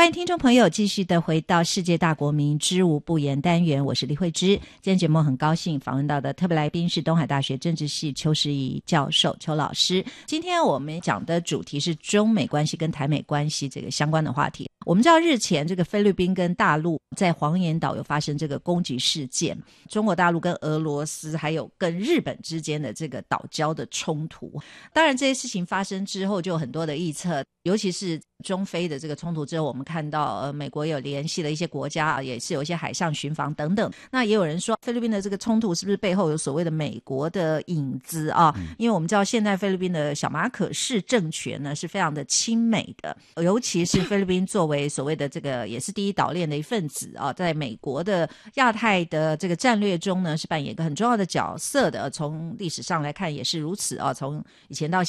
欢迎听众朋友继续的回到世界大国民知无不言单元，我是李慧芝。今天节目很高兴访问到的特别来宾是东海大学政治系邱时宜教授邱老师。今天我们讲的主题是中美关系跟台美关系这个相关的话题。我们知道日前这个菲律宾跟大陆在黄岩岛有发生这个攻击事件，中国大陆跟俄罗斯还有跟日本之间的这个岛礁的冲突。当然这些事情发生之后就有很多的臆测，尤其是中菲的这个冲突之后，我们看到美国有联系了一些国家，也是有一些海上巡防等等。那也有人说菲律宾的这个冲突是不是背后有所谓的美国的影子啊？因为我们知道现在菲律宾的小马可仕政权呢是非常的亲美的，尤其是菲律宾作为所谓的这个也是第一岛链的一份子啊，在美国的亚太的这个战略中呢是扮演一个很重要的角色的，从历史上来看也是如此啊，从以前到